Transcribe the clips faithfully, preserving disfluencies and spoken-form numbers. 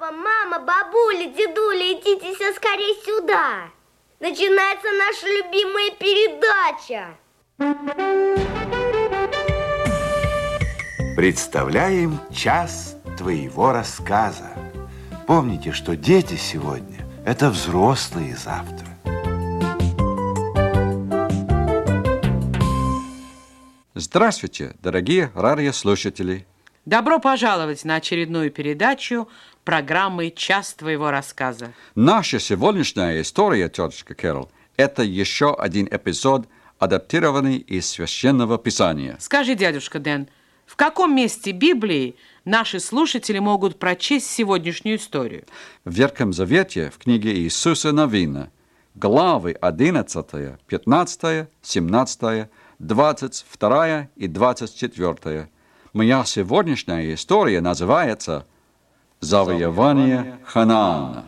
Папа, мама, бабуля, дедуля, идите все скорее сюда. Начинается наша любимая передача. Представляем час твоего рассказа. Помните, что дети сегодня – это взрослые завтра. Здравствуйте, дорогие радиослушатели. Добро пожаловать на очередную передачу программы «Час твоего рассказа». Наша сегодняшняя история, тетушка Кэрол, это еще один эпизод, адаптированный из Священного Писания. Скажи, дядюшка Дэн, в каком месте Библии наши слушатели могут прочесть сегодняшнюю историю? В Ветхом Завете, в книге Иисуса Навина, главы одиннадцатая, пятнадцатая, семнадцатая, двадцать вторая и двадцать четвёртая. Моя сегодняшняя история называется «Завоевание Ханаана».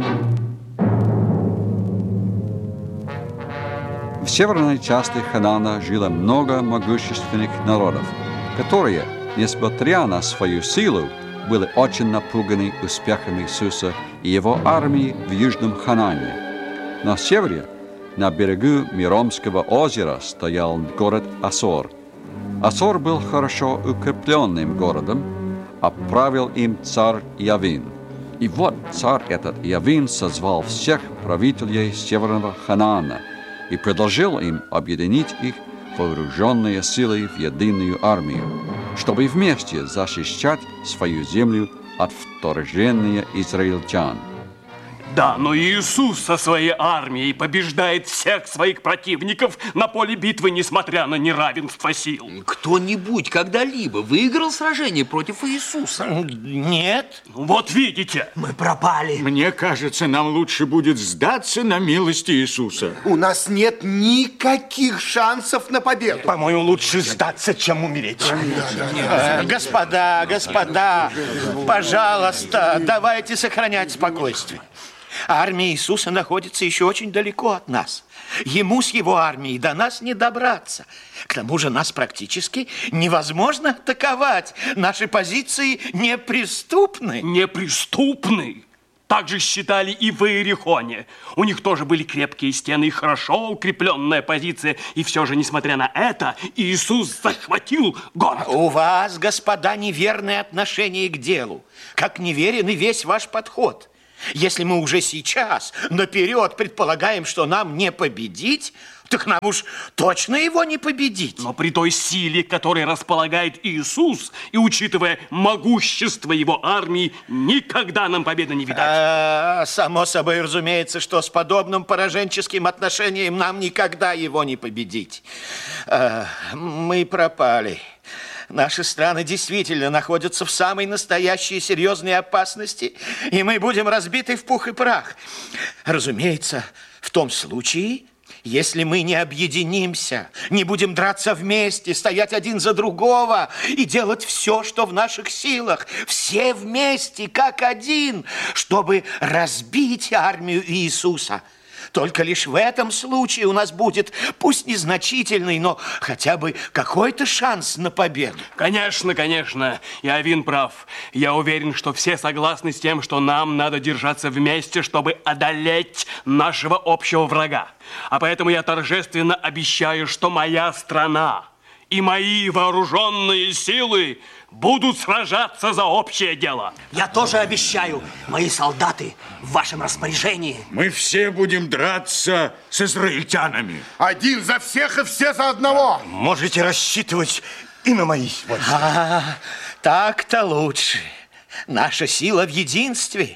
В северной части Ханаана жило много могущественных народов, которые, несмотря на свою силу, были очень напуганы успехами Иисуса и его армии в Южном Ханаане. На севере, на берегу Миромского озера, стоял город Асор. Асор был хорошо укрепленным городом, а правил им царь Явин. И вот царь этот Явин созвал всех правителей Северного Ханаана и предложил им объединить их вооруженные силы в единую армию, чтобы вместе защищать свою землю от вторжения израильтян. Да, но Иисус со своей армией побеждает всех своих противников на поле битвы, несмотря на неравенство сил. Кто-нибудь когда-либо выиграл сражение против Иисуса? Нет. Вот видите. Мы пропали. Мне кажется, нам лучше будет сдаться на милость Иисуса. У нас нет никаких шансов на победу. По-моему, лучше сдаться, чем умереть. Э, господа, господа, пожалуйста, давайте сохранять спокойствие. Армия Иисуса находится еще очень далеко от нас. Ему с его армией до нас не добраться. К тому же нас практически невозможно атаковать. Наши позиции неприступны. Неприступны? Так же считали и в Иерихоне. У них тоже были крепкие стены и хорошо укрепленная позиция. И все же, несмотря на это, Иисус захватил город. У вас, господа, неверное отношение к делу. Как неверен и весь ваш подход. Если мы уже сейчас наперед предполагаем, что нам не победить, так нам уж точно его не победить. Но при той силе, которой располагает Иисус, и учитывая могущество его армии, никогда нам победы не видать. А, само собой разумеется, что с подобным пораженческим отношением нам никогда его не победить. А, мы пропали. Наши страны действительно находятся в самой настоящей серьезной опасности, и мы будем разбиты в пух и прах. Разумеется, в том случае, если мы не объединимся, не будем драться вместе, стоять один за другого и делать все, что в наших силах, все вместе, как один, чтобы разбить армию Иисуса. Только лишь в этом случае у нас будет, пусть незначительный, но хотя бы какой-то шанс на победу. Конечно, конечно, Явин прав. Я уверен, что все согласны с тем, что нам надо держаться вместе, чтобы одолеть нашего общего врага. А поэтому я торжественно обещаю, что моя страна и мои вооруженные силы будут сражаться за общее дело. Я тоже обещаю. Мои солдаты в вашем распоряжении. Мы все будем драться с израильтянами. Один за всех и все за одного. Можете рассчитывать и на мои войска. А, так-то лучше. Наша сила в единстве.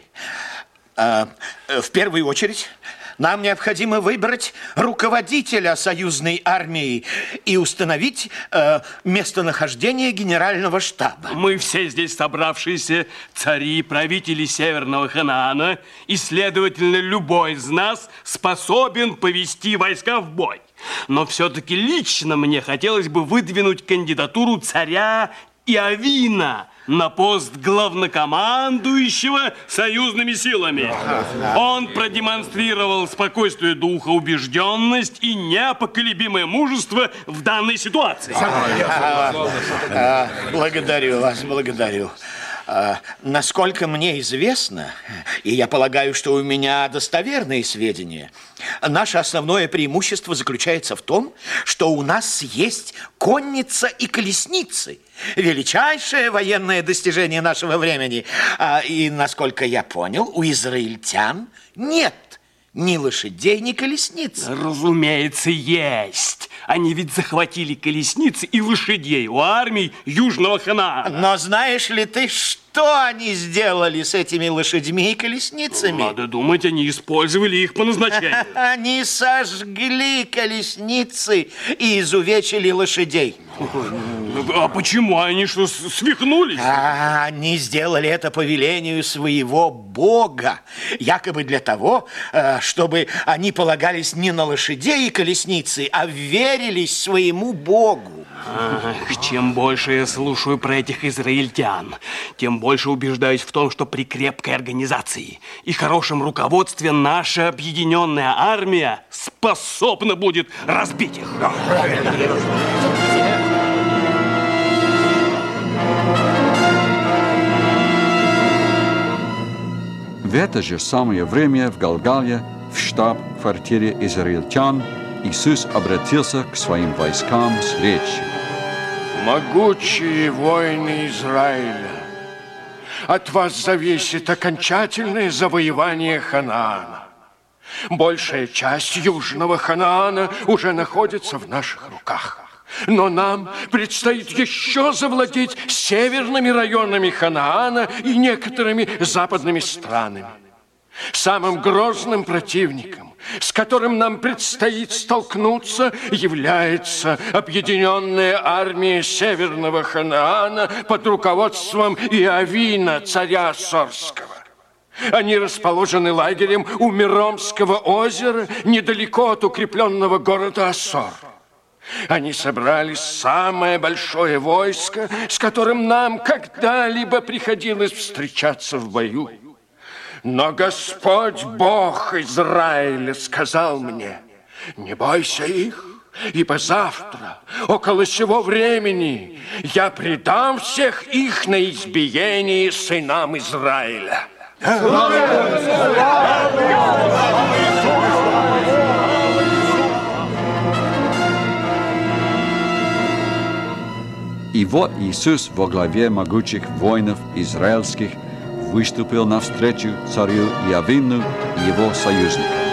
А, в первую очередь, нам необходимо выбрать руководителя союзной армии и установить э, местонахождение генерального штаба. Мы все здесь собравшиеся цари, правители Северного Ханаана, и, следовательно, любой из нас способен повести войска в бой. Но все-таки лично мне хотелось бы выдвинуть кандидатуру царя Иовина на пост главнокомандующего союзными силами. Он продемонстрировал спокойствие духа, убежденность и непоколебимое мужество в данной ситуации. Благодарю вас, благодарю. А, насколько мне известно, и я полагаю, что у меня достоверные сведения, наше основное преимущество заключается в том, что у нас есть конница и колесницы. Величайшее военное достижение нашего времени. А, и, насколько я понял, у израильтян нет ни лошадей, ни колесниц. Разумеется, есть. Они ведь захватили колесницы и лошадей у армий Южного Ханаана. Но знаешь ли ты, что они сделали с этими лошадьми и колесницами? Надо думать, они использовали их по назначению. Они сожгли колесницы и изувечили лошадей. А почему? Они что, свихнулись? А, они сделали это по велению своего Бога. Якобы для того, чтобы они полагались не на лошадей и колесницы, а верились своему Богу. Ах, чем больше я слушаю про этих израильтян, тем больше убеждаюсь в том, что при крепкой организации и хорошем руководстве наша объединенная армия способна будет разбить их. В это же самое время в Галгале, в штаб-квартире израильтян, Иисус обратился к своим войскам с речью. Могучие воины Израиля, от вас зависит окончательное завоевание Ханаана. Большая часть Южного Ханаана уже находится в наших руках. Но нам предстоит еще завладеть северными районами Ханаана и некоторыми западными странами. Самым грозным противником, с которым нам предстоит столкнуться, является объединенная армия Северного Ханаана под руководством Иовина, царя Ассорского. Они расположены лагерем у Меромского озера, недалеко от укрепленного города Ассор. Они собрали самое большое войско, с которым нам когда-либо приходилось встречаться в бою. Но Господь, Бог Израиля, сказал мне: не бойся их, ибо завтра, около сего времени, я предам всех их на избиение сынам Израиля. И вот Иисус во главе могучих воинов израильских выступил навстречу царю Иовину и его союзникам.